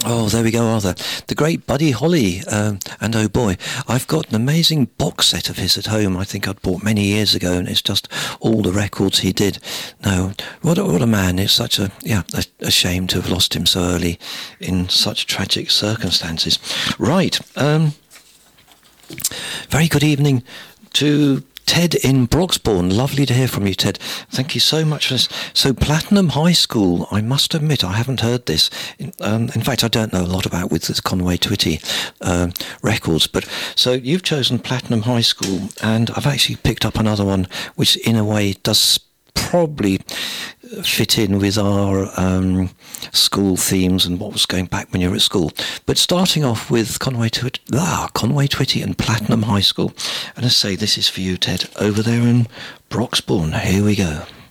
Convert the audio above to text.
Oh, there we go, Arthur. The great Buddy Holly, and oh boy, I've got an amazing box set of his at home. I think I'd bought many years ago, and it's just all the records he did. No, what a man! It's such a shame to have lost him so early in such tragic circumstances. Right, very good evening to Ted in Broxbourne. Lovely to hear from you, Ted. Thank you so much for this. So Platinum High School, I must admit I haven't heard this. In fact, I don't know a lot about with this Conway Twitty records. But so you've chosen Platinum High School, and I've actually picked up another one which in a way does probably fit in with our school themes and what was going back when you were at school. But starting off with Conway Twitty and Platinum High School. And I say, this is for you, Ted, over there in Broxbourne. Here we go.